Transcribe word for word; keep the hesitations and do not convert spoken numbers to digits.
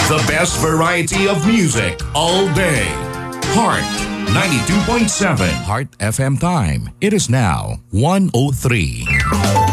The best variety of music all day. Heart ninety-two point seven. Heart F M time. It is now one oh three.